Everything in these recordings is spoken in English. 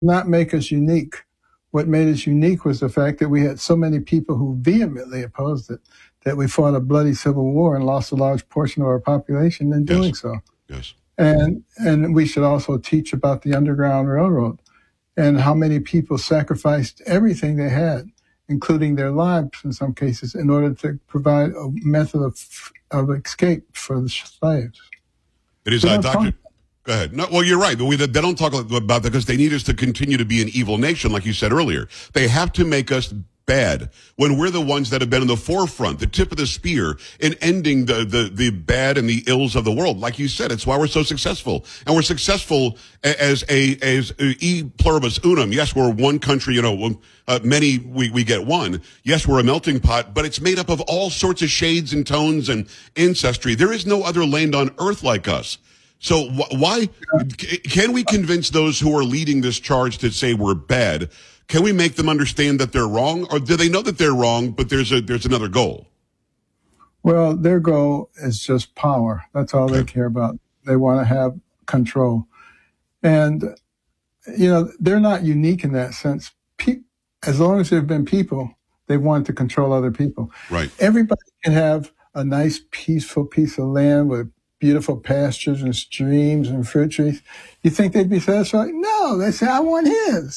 not make us unique. What made us unique was the fact that we had so many people who vehemently opposed it that we fought a bloody civil war and lost a large portion of our population in doing so. Yes. And we should also teach about the Underground Railroad and how many people sacrificed everything they had, including their lives in some cases, in order to provide a method of escape for the slaves. It is, Doctor. Go ahead. No, well, you're right. They don't talk about that because they need us to continue to be an evil nation, like you said earlier. They have to make us bad when we're the ones that have been in the forefront, the tip of the spear in ending the bad and the ills of the world. Like you said, it's why we're so successful. And we're successful as e pluribus unum. Yes, we're one country, many, we get one. Yes, we're a melting pot, but it's made up of all sorts of shades and tones and ancestry. There is no other land on earth like us. So why can we convince those who are leading this charge to say we're bad? Can we make them understand that they're wrong, or do they know that they're wrong, but there's another goal? Well, their goal is just power. That's all they care about. They want to have control. And, they're not unique in that sense. As long as there have been people, they want to control other people. Right. Everybody can have a nice, peaceful piece of land with beautiful pastures and streams and fruit trees. You think they'd be satisfied? No, they say, I want his.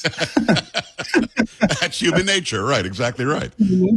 That's human nature, right? Exactly right.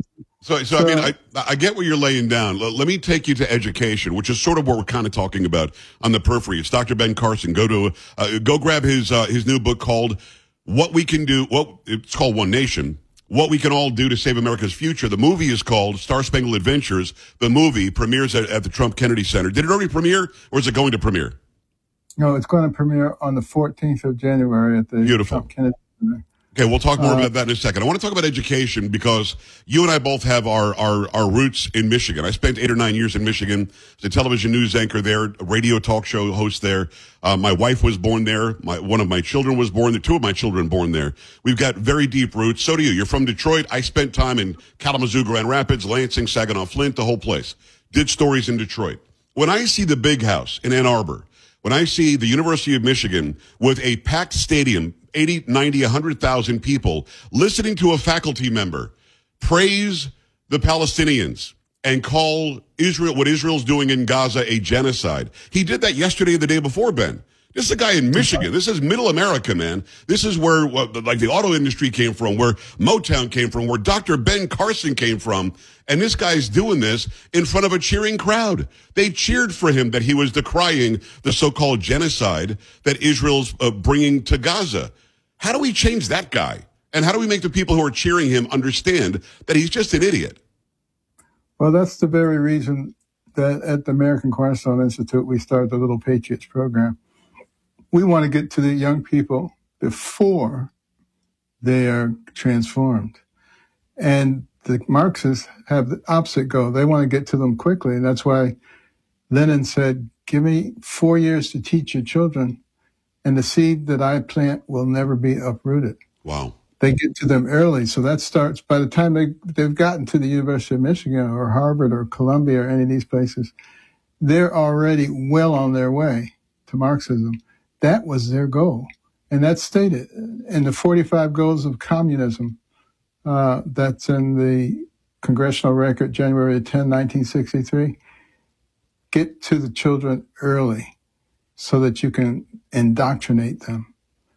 So I mean, I get what you're laying down. Let me take you to education, which is sort of what we're kind of talking about on the periphery. It's Dr. Ben Carson. Go grab his new book called What We Can Do. Well, it's called One Nation. What We Can All Do to Save America's Future. The movie is called Star Spangled Adventures. The movie premieres at the Trump Kennedy Center. Did it already premiere, or is it going to premiere? No, it's going to premiere on the 14th of January at the Trump Kennedy Center. Okay, we'll talk more about that in a second. I want to talk about education because you and I both have our roots in Michigan. I spent 8 or 9 years in Michigan as a television news anchor there, a radio talk show host there. My wife was born there. One of my children was born there. 2 of my children born there. We've got very deep roots. So do you. You're from Detroit. I spent time in Kalamazoo, Grand Rapids, Lansing, Saginaw, Flint, the whole place. Did stories in Detroit. When I see the Big House in Ann Arbor, when I see the University of Michigan with a packed stadium, 80, 90, 100,000 people listening to a faculty member praise the Palestinians and call Israel, what Israel's doing in Gaza, a genocide. He did that yesterday and the day before, Ben. This is a guy in Michigan. This is middle America, man. This is where the auto industry came from, where Motown came from, where Dr. Ben Carson came from. And this guy's doing this in front of a cheering crowd. They cheered for him that he was decrying the so-called genocide that Israel's bringing to Gaza. How do we change that guy? And how do we make the people who are cheering him understand that he's just an idiot? Well, that's the very reason that at the American Cornerstone Institute, we started the Little Patriots program. We want to get to the young people before they are transformed. And the Marxists have the opposite goal. They want to get to them quickly. And that's why Lenin said, give me 4 years to teach your children, and the seed that I plant will never be uprooted. Wow. They get to them early. So that starts by the time they've gotten to the University of Michigan or Harvard or Columbia or any of these places, they're already well on their way to Marxism. That was their goal. And that's stated in the 45 Goals of Communism. That's in the Congressional Record, January 10, 1963. Get to the children early so that you can indoctrinate them.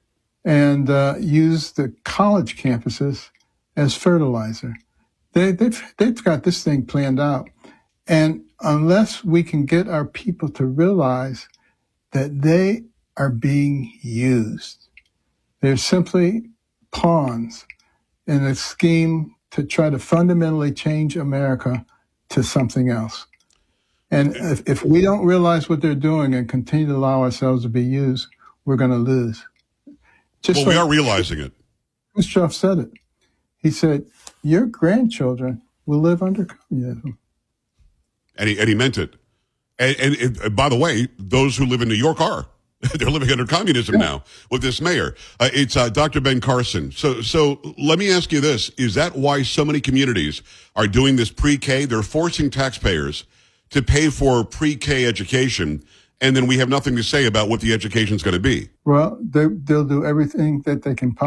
And use the college campuses as fertilizer. They've got this thing planned out. And unless we can get our people to realize that they are being used, they're simply pawns in a scheme to try to fundamentally change America to something else. And if we don't realize what they're doing and continue to allow ourselves to be used, we're going to lose. We are realizing it. Khrushchev said it. He said, your grandchildren will live under communism. And he meant it. And by the way, those who live in New York are. They're living under communism now with this mayor. It's Dr. Ben Carson. So let me ask you this. Is that why so many communities are doing this pre-K? They're forcing taxpayers to pay for pre-K education, and then we have nothing to say about what the education is going to be. Well, they'll do everything that they can possibly